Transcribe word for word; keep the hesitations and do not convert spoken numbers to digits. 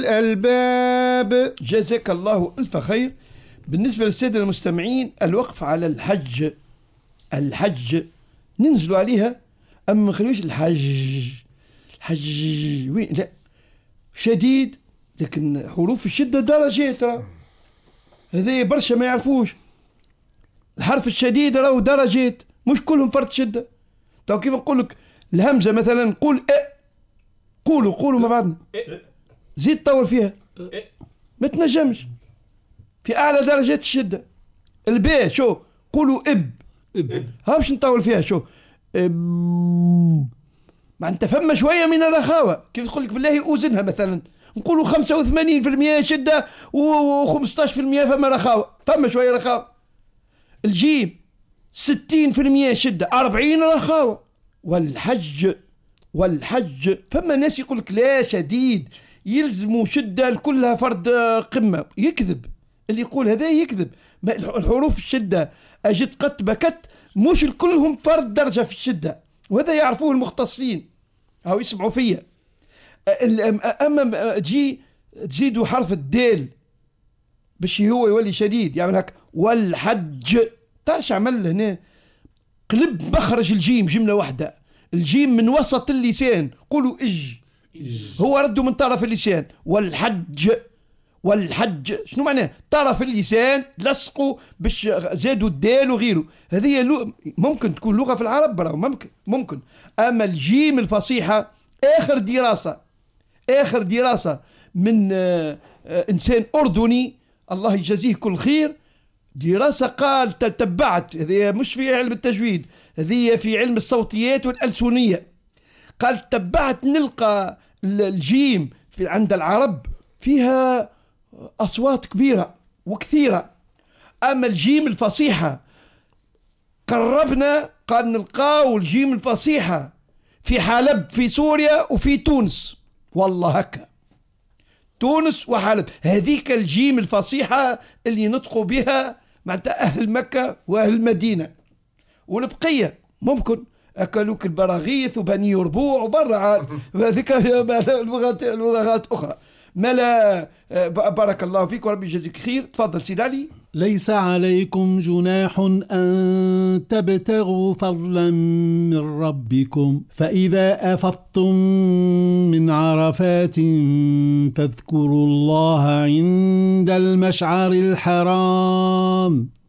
الباب. جزاك الله ألف خير. بالنسبة للسادة المستمعين، الوقف على الحج، الحج ننزلوا عليها، أما ما نخليوش الحج الحج وين، لا شديد، لكن حروف الشدة درجات، راه هذا برشا ما يعرفوش. الحرف الشديد راهو درجات، مش كلهم فرد شدة. تو كيف نقول لك الهمزة مثلا، نقول أ، قولوا قولوا مع بعضنا، زيد طول فيها ما تنجمش في أعلى درجات الشدة. الباء شو قولوا إب، ها باش نطول فيها، شو إب، ما أنت فما شوية من الرخاوة. كيف تقول لك بالله أوزنها مثلا، نقولوا خمسة وثمانين بالمئة شدة وخمسطاش بالمئة فما رخاوة، فما شوية رخاوة. الجيم ستين بالمئة شدة، أربعين رخاوة. والحج، والحج فما ناس يقول لك لا شديد يلزموا شدة كلها فرد قمة، يكذب. اللي يقول هذا يكذب. الحروف الشدة أجد قت بكت مش كلهم فرد درجة في الشدة، وهذا يعرفوه المختصين أو يسمعوا فيا. أما تجي تزيدوا حرف الدال باش هو يولي شديد، يعمل هك والحج، تعرفش عمل هنا قلب مخرج الجيم جملة واحدة. الجيم من وسط اللسان، قولوا إج، هو رده من طرف اللسان. والحج، والحج شنو معناه؟ طرف اللسان لصقوا باش زادوا الدال وغيره. هذه ممكن تكون لغة في العرب، برا ممكن ممكن. أما الجيم الفصيحة، آخر دراسة آخر دراسة من آه آه إنسان أردني الله يجازيه كل خير، دراسة قال تتبعت، هذه مش في علم التجويد، هذه في علم الصوتيات والألسنية. قال تبعت نلقى الجيم في عند العرب فيها أصوات كبيرة وكثيرة. أما الجيم الفصيحة قربنا، قال نلقاو الجيم الفصيحة في حلب في سوريا وفي تونس، والله هكا تونس وحلب، هذيك الجيم الفصيحة اللي نطقوا بها معناتها أهل مكة وأهل المدينة. والبقية ممكن أكلوك البراغيث وبني يربوع وبرع هذيك اللغات اللغات أخرى. ملا بارك الله فيك وربي يجزيك خير. تفضل سيد علي. ليس عليكم جناح أن تبتغوا فضلا من ربكم، فإذا أفضتم من عرفات فاذكروا الله عند المشعر الحرام.